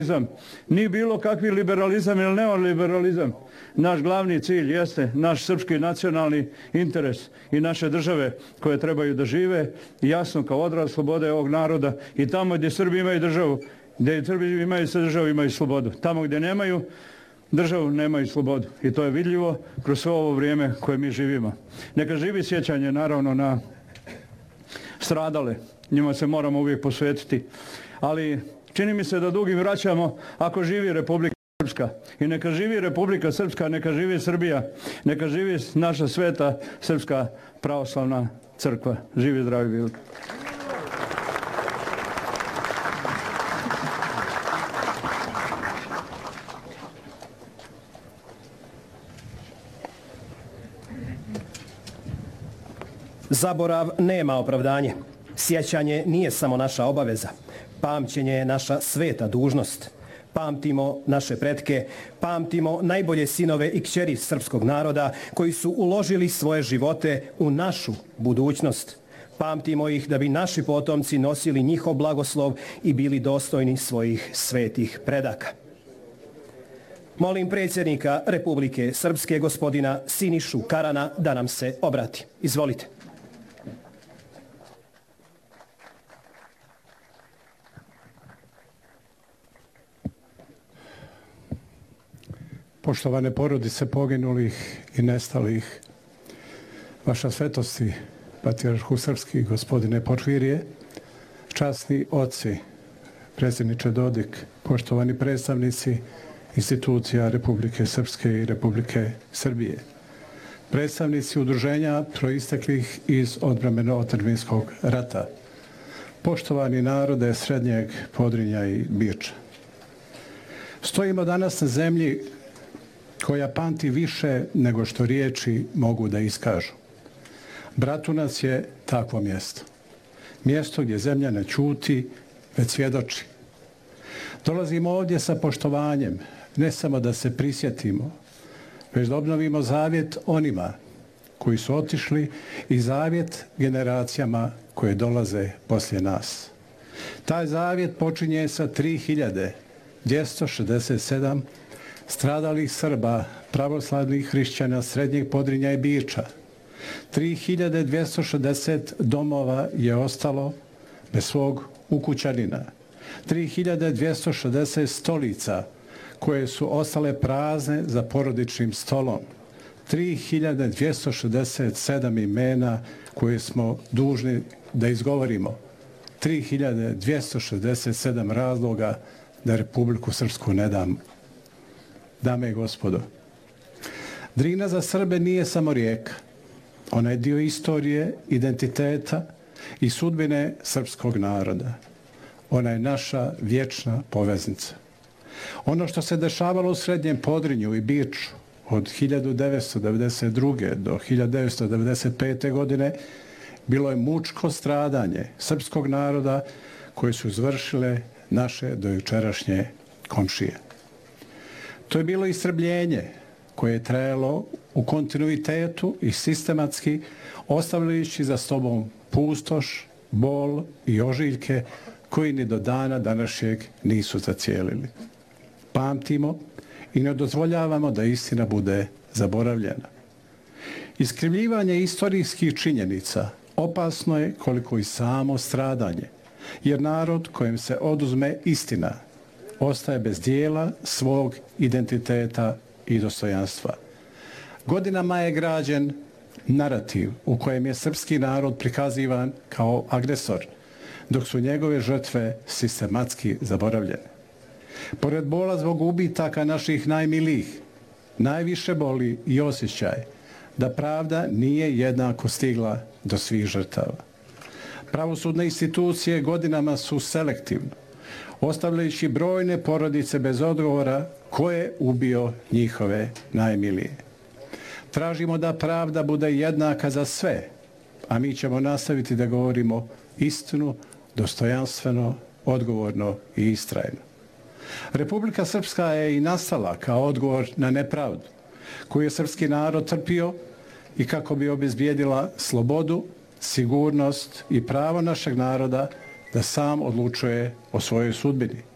ni bilo kakvi liberalizam ili neoliberalizam. Naš glavni cilj jeste naš srpski nacionalni interes i naše države koje trebaju da žive jasno kao odraz slobode ovog naroda i tamo gdje Srbi imaju državu, gdje Srbi imaju državu, imaju slobodu. Tamo gdje nemaju državu, nemaju slobodu. I to je vidljivo kroz sve ovo vrijeme koje mi živimo. Neka živi sjećanje naravno na stradale. Njima se moramo uvijek posvetiti. Ali čini mi se da dugim vraćamo ako živi Republika Srpska. I neka živi Republika Srpska, neka živi Srbija, neka živi naša sveta Srpska pravoslavna crkva. Živi zdravi bili. Zaborav nema opravdanje. Sjećanje nije samo naša obaveza. Pamćenje je naša sveta dužnost. Pamtimo naše pretke, pamtimo najbolje sinove i kćeri srpskog naroda koji su uložili svoje živote u našu budućnost. Pamtimo ih da bi naši potomci nosili njihov blagoslov i bili dostojni svojih svetih predaka. Molim predsjednika Republike Srpske gospodina Sinišu Karana da nam se obrati. Izvolite. Poštovane porodice poginulih i nestalih, vaša svetosti, patrijarhu srpski, gospodine Porfirije, časni oci, predsjedniče Dodik, poštovani predstavnici institucija Republike Srpske i Republike Srbije, predstavnici udruženja proisteklih iz odbrambeno-otadžbinskog rata, poštovani narode Srednjeg Podrinja i Biča. Stojimo danas na zemlji koja pamti više nego što riječi mogu da iskažu. Bratunac je takvo mjesto. Mjesto gdje zemlja ne ćuti, već svjedoči. Dolazimo ovdje sa poštovanjem, ne samo da se prisjetimo, već da obnovimo zavjet onima koji su otišli i zavjet generacijama koje dolaze poslije nas. Taj zavjet počinje sa 3267 stradalih Srba, pravoslavnih hrišćana Srednjeg Podrinja i Biča. 3260 domova je ostalo bez svog ukućanina. 3260 stolica koje su ostale prazne za porodičnim stolom. 3267 imena koje smo dužni da izgovorimo. 3267 razloga da Republiku Srpsku ne damo. Dame i gospodo, Drina za Srbe nije samo rijeka. Ona je dio istorije, identiteta i sudbine srpskog naroda. Ona je naša vječna poveznica. Ono što se dešavalo u Srednjem Podrinju i Biču od 1992. do 1995. godine bilo je mučko stradanje srpskog naroda koje su izvršile naše dojučerašnje komšije. To je bilo istrebljenje koje je trajalo u kontinuitetu i sistematski, ostavljajući za sobom pustoš, bol i ožiljke koji ni do dana današnjeg nisu zacijelili. Pamtimo i ne dozvoljavamo da istina bude zaboravljena. Iskrivljivanje istorijskih činjenica opasno je koliko i samo stradanje, jer narod kojem se oduzme istina ostaje bez dijela svog identiteta i dostojanstva. Godinama je građen narativ u kojem je srpski narod prikazivan kao agresor, dok su njegove žrtve sistematski zaboravljene. Pored bola zbog gubitaka naših najmilijih, najviše boli i osjećaj da pravda nije jednako stigla do svih žrtava. Pravosudne institucije godinama su selektivno, ostavljajući brojne porodice bez odgovora ko je ubio njihove najmilije. Tražimo da pravda bude jednaka za sve, a mi ćemo nastaviti da govorimo istinu, dostojanstveno, odgovorno i istrajno. Republika Srpska je i nastala kao odgovor na nepravdu koju je srpski narod trpio i kako bi obezbijedila slobodu, sigurnost i pravo našeg naroda da sam odlučuje o svojoj sudbini.